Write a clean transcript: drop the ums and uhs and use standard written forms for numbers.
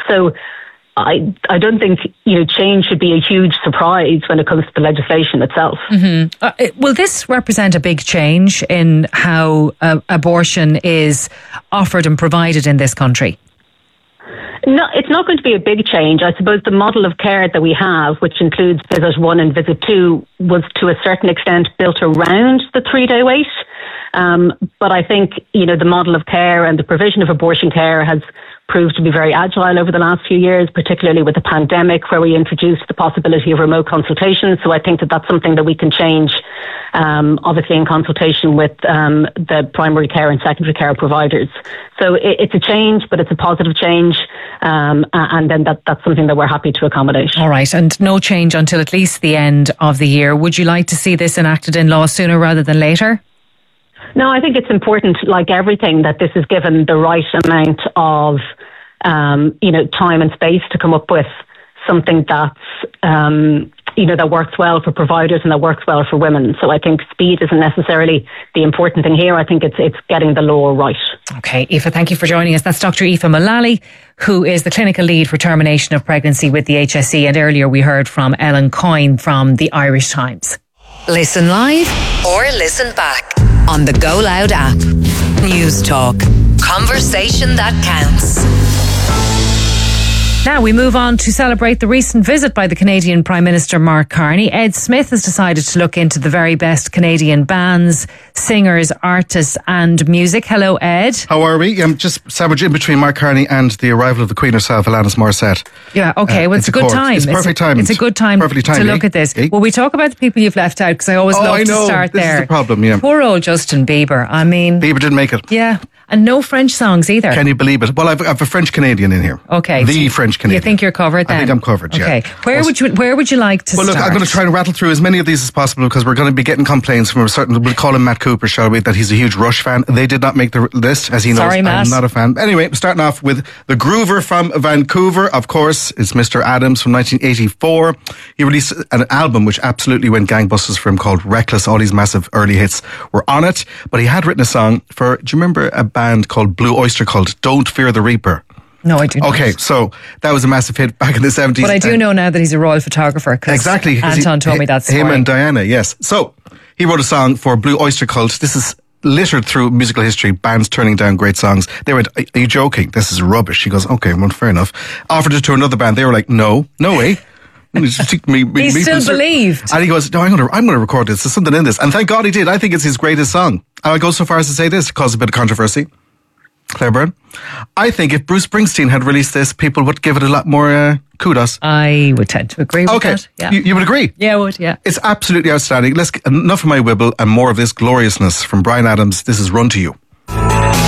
So I don't think, change should be a huge surprise when it comes to the legislation itself. Will this represent a big change in how abortion is offered and provided in this country? No, it's not going to be a big change. I suppose the model of care that we have, which includes visit 1 and visit 2, was to a certain extent built around the 3-day wait. But I think, the model of care and the provision of abortion care has proved to be very agile over the last few years, particularly with the pandemic, where we introduced the possibility of remote consultation. So I think that that's something that we can change, obviously in consultation with the primary care and secondary care providers. So it's a change, but it's a positive change. And then that's something that we're happy to accommodate. All right. And no change until at least the end of the year. Would you like to see this enacted in law sooner rather than later? No, I think it's important, like everything, that this is given the right amount of, time and space to come up with something that's, that works well for providers and that works well for women. So I think speed isn't necessarily the important thing here. I think it's getting the law right. Okay, Aoife, thank you for joining us. That's Dr. Aoife Mullally, who is the clinical lead for termination of pregnancy with the HSE. And earlier we heard from Ellen Coyne from the Irish Times. Listen live or listen back on the Go Loud app. News Talk. Conversation that counts. Now we move on to celebrate the recent visit by the Canadian Prime Minister Mark Carney. Ed Smith has decided to look into the very best Canadian bands, singers, artists and music. Hello, Ed. How are we? I'm just sandwiched in between Mark Carney and the arrival of the Queen herself, Alanis Morissette. Yeah, okay. Well, it's a good time. It's perfect time. It's a good time to look at this. Will we talk about the people you've left out? Because I always love to start there. This is the problem, yeah. Poor old Justin Bieber. I mean... Bieber didn't make it. Yeah. And no French songs either. Can you believe it? Well, I've a French Canadian in here. Okay. The French Canadian. You think you're covered then? I think I'm covered, yeah. Okay. Where would you like to start? Well, look, I'm going to try and rattle through as many of these as possible because we're going to be getting complaints from a certain, we'll call him Matt Cooper, shall we, that he's a huge Rush fan. They did not make the list, as he knows. Sorry, Matt. I'm not a fan. Anyway, starting off with the Groover from Vancouver, of course, is Mr. Adams from 1984. He released an album which absolutely went gangbusters for him called Reckless. All these massive early hits were on it. But he had written a song for, do you remember a band called Blue Oyster called Don't Fear the Reaper? No, I do not. Okay, so that was a massive hit back in the 70s. But I do know now that he's a royal photographer. Exactly. Anton told me that story. Him and Diana, yes. So he wrote a song for Blue Oyster Cult. This is littered through musical history, bands turning down great songs. They went, are you joking? This is rubbish. He goes, okay, well, fair enough. Offered it to another band. They were like, no way. He still believed. And he goes, no, I'm going to record this. There's something in this. And thank God he did. I think it's his greatest song. I'll go so far as to say this, caused a bit of controversy. Claire Byrne. I think if Bruce Springsteen had released this, people would give it a lot more kudos. I would tend to agree with that. Yeah. You would agree? Yeah, I would, yeah. It's absolutely outstanding. Enough of my wibble and more of this gloriousness from Bryan Adams. This is Run to You.